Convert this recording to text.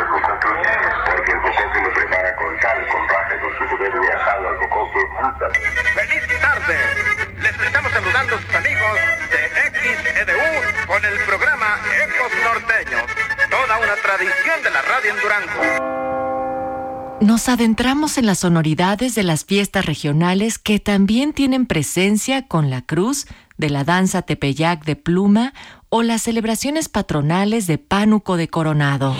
cocoque, porque el cocoque lo prepara con sal, con rajas, con su verde asado al cocoque, frutas. ¡Feliz tarde! Les estamos saludando sus amigos de XEDU con el programa Ecos Norteños, toda una tradición de la radio en Durango. Nos adentramos en las sonoridades de las fiestas regionales que también tienen presencia con la cruz de la danza Tepeyac de Pluma o las celebraciones patronales de Pánuco de Coronado.